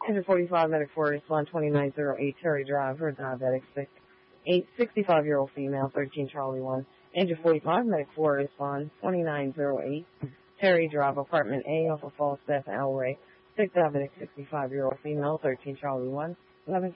Engine 45, medic 4, respond 2908, Terry Driver, diabetic 65-year-old female, 13 Charlie 1. Engine 45, medic 4, respond 2908, Terry Drive, apartment A, off of Falstaff, Elway, 6 diabetic 65-year-old female, 13 Charlie 1. 11